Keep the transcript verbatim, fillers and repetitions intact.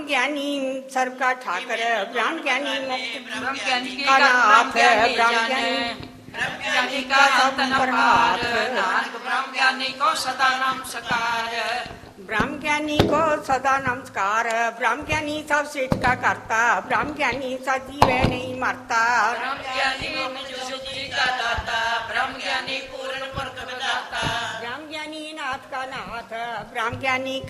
ज्ञानी सबका ठाकर ब्रह्म ज्ञानी ब्रह्म ज्ञानी का नाथ ब्रह्म ब्रह्म ज्ञानी ज्ञानी का अंत न पार, नानक ब्रह्म ज्ञानी को सदा नमस्कार। ब्रह्म ज्ञानी को सदा नमस्कार। ब्रह्म ज्ञानी सब सृष्टि का करता, ब्रह्म ज्ञानी सजीव नहीं मरता। ब्रह्म ज्ञानी मुक्ति का दाता, ब्रह्म ज्ञानी पूर्ण वर्ग दाता। ब्रह्म ज्ञानी नाथ का नाथ, ब्रह्म ज्ञानी